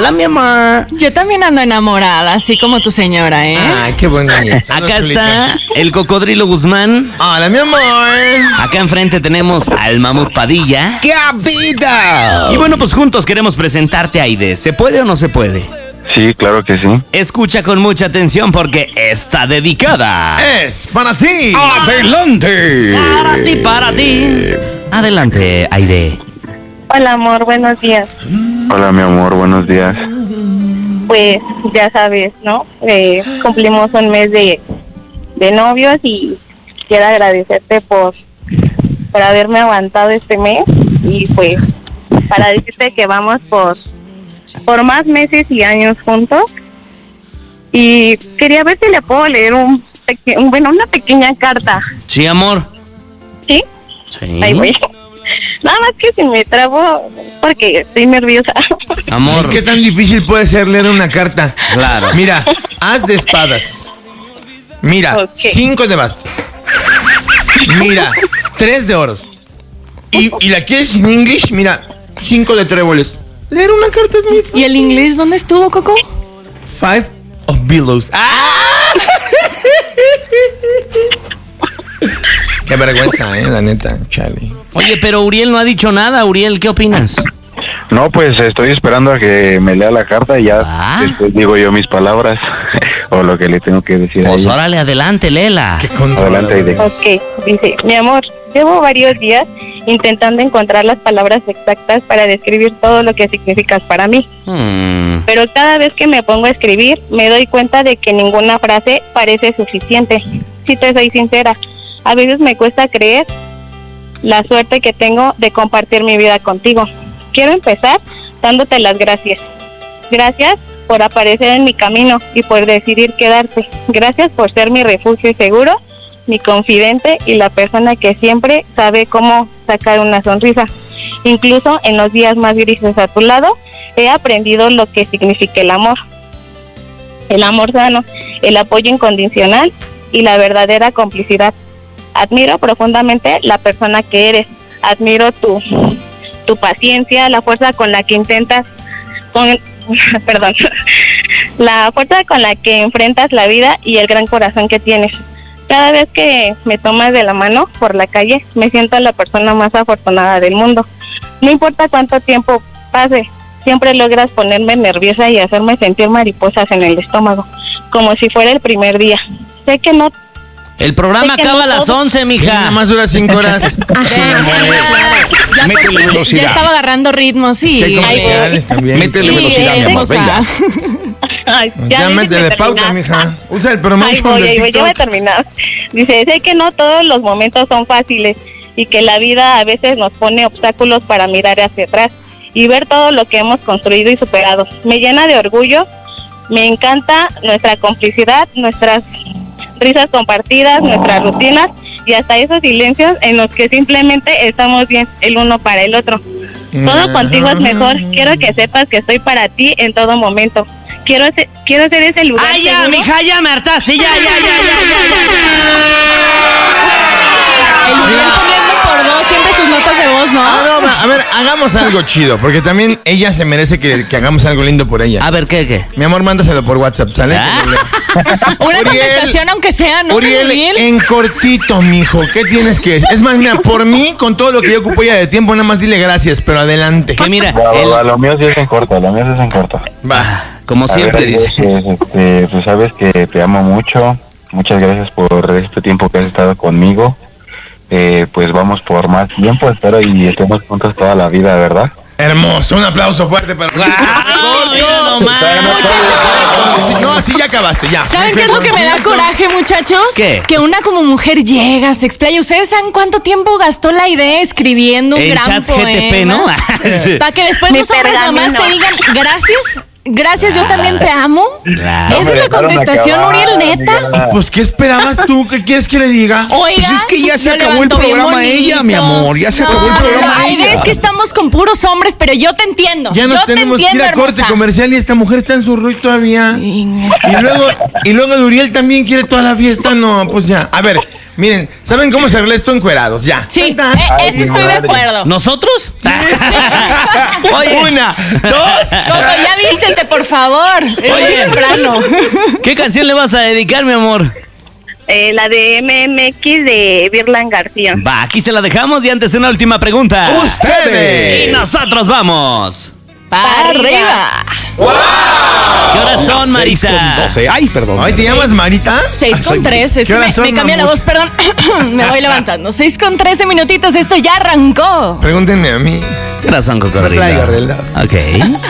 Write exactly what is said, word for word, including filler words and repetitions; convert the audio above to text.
Hola, mi amor. Yo también ando enamorada, así como tu señora, ¿eh? Ay, qué bonita. Acá está el Cocodrilo Guzmán. Hola, mi amor. Acá enfrente tenemos al Mamut Padilla. ¡Qué vida! Y bueno, pues juntos queremos presentarte a Aide. ¿Se puede o no se puede? Sí, claro que sí. Escucha con mucha atención porque está dedicada. Es para ti. ¡Adelante! Para ti, para ti. Adelante, Aide. Hola, amor, buenos días. Hola, mi amor, buenos días. Pues ya sabes, ¿no? Eh, cumplimos un mes de, de novios y quiero agradecerte por, por haberme aguantado este mes y pues para decirte que vamos por, por más meses y años juntos. Y quería ver si le puedo leer un, peque- un bueno, una pequeña carta. Sí, amor. ¿Sí? Sí. Ahí voy. Nada más que si me trabo porque estoy nerviosa. Amor. ¿Qué tan difícil puede ser leer una carta? Claro. Mira, as de espadas. Mira, Ok. cinco de bastos. Mira, tres de oros. Y, y la quieres en English, mira, cinco de tréboles. Leer una carta es muy fácil. ¿Y el inglés dónde estuvo, Coco? Five of billows. ¡Ah! Qué vergüenza, eh, la neta, Charlie. Oye, pero Uriel no ha dicho nada. Uriel, ¿qué opinas? No, pues estoy esperando a que me lea la carta y ya Ah. después digo yo mis palabras o lo que le tengo que decir a Pues ella. órale, adelante, Lela. Qué controlador. Adelante, Aide. Ok, dice, mi amor, llevo varios días intentando encontrar las palabras exactas para describir todo lo que significas para mí. Hmm. Pero cada vez que me pongo a escribir, me doy cuenta de que ninguna frase parece suficiente. Si te soy sincera, a veces me cuesta creer la suerte que tengo de compartir mi vida contigo. Quiero empezar dándote las gracias. Gracias por aparecer en mi camino y por decidir quedarte. Gracias por ser mi refugio seguro, mi confidente y la persona que siempre sabe cómo sacar una sonrisa. Incluso en los días más grises a tu lado, he aprendido lo que significa el amor. El amor sano, el apoyo incondicional y la verdadera complicidad. Admiro profundamente la persona que eres. Admiro tu, tu paciencia, la fuerza con la que intentas, con, perdón, la fuerza con la que enfrentas la vida y el gran corazón que tienes. Cada vez que me tomas de la mano por la calle, me siento la persona más afortunada del mundo. No importa cuánto tiempo pase, siempre logras ponerme nerviosa y hacerme sentir mariposas en el estómago, como si fuera el primer día. Sé que no... El programa Sé que acaba a no las todo- once, Sí, mija. nada más dura cinco horas. Ya, Métele por fin, velocidad. ya estaba agarrando ritmo, sí. Que hay Ay, comerciales también. Métele Sí, velocidad, mi amor, hermosa. venga. Ay, Ya déjenme métele pauta, terminar. mija. Usa el Ahí promotion voy, de ahí voy, ya voy a TikTok. terminar. Dice, sé que no todos los momentos son fáciles y que la vida a veces nos pone obstáculos para mirar hacia atrás y ver todo lo que hemos construido y superado. Me llena de orgullo, me encanta nuestra complicidad, nuestras risas compartidas, nuestras rutinas y hasta esos silencios en los que simplemente estamos bien el uno para el otro. Todo contigo es mejor. Quiero que sepas que estoy para ti en todo momento. Quiero ser, quiero ser ese lugar Ay, ya, seguro. mija, ya me hartaste. Ya, ya, ya, El Uriel poniendo por dos siempre sus notas de voz, ¿no? Ah, no, ma, a ver, hagamos algo chido, porque también ella se merece que, que hagamos algo lindo por ya. ella. A ver, ¿qué, qué? Mi amor, mándaselo por WhatsApp, ¿sale? Ah. Una Uriel, contestación aunque sea, ¿no? Uriel, en cortito, mijo, ¿qué tienes que decir? Es más, mira, por mí, con todo lo que yo ocupo ya de tiempo, nada más dile gracias, pero adelante. Que mira, Va, va, el- va, lo mío sí es en corto, lo mío sí es en corto. Va. como A siempre ver, dice. pues, este, pues sabes que te amo mucho. Muchas gracias por este tiempo que has estado conmigo. Eh, pues vamos por más tiempo, espero y estemos juntos toda la vida, ¿verdad? Hermoso, un aplauso fuerte para ¡Guau! Mira nomás. No, así ya acabaste, ya. ¿Saben qué es lo que me da coraje, muchachos? ¿Qué? Que una como mujer llega, se explaya. ¿Ustedes saben cuánto tiempo gastó la idea escribiendo un En gran chat poema? G T P, ¿no? Sí. Para que después Mi los hombres nomás pergamino. te digan gracias, gracias, yo también te amo. Claro. Esa me es la dejaron contestación, acabar, Uriel, neta. amiga. Pues, ¿qué esperabas tú? ¿Qué quieres que le diga? Oiga, Pues es que ya se lo acabó el levantó bien programa ella, mi bonito. amor, ya se No, acabó el no, programa no, ella. Es que estamos con puros hombres, pero yo te entiendo. Ya nos yo tenemos te que entiendo, ir a corte hermosa. comercial y esta mujer está en su rollo todavía. Y luego, y luego el Uriel también quiere toda la fiesta. No, pues ya. A ver, miren, ¿saben cómo se arregla esto encuerados? Ya. Sí, Tan, tan. eh, Ay, eso mi estoy de madre. acuerdo. ¿Nosotros? Oye, Una, dos. Coco, ya viste, te favor. Es muy Oye. temprano. ¿Qué canción le vas a dedicar, mi amor? Eh, la de M M X de Virlan García. Va, aquí se la dejamos y antes una última pregunta. ¡Ustedes! Y nosotros vamos. Para Arriba. arriba. ¿Qué horas son, Marisa? seis con doce. Ay, perdón. ¿Hoy te llamas Marita? seis soy- con trece. Es ¿Qué que me, horas son, me cambia la mamut? voz, perdón. Me voy levantando. seis con trece minutitos. Esto ya arrancó. Pregúntenme a mí. ¿Qué horas son, cocodrilo? Playa, ¿verdad? Ok.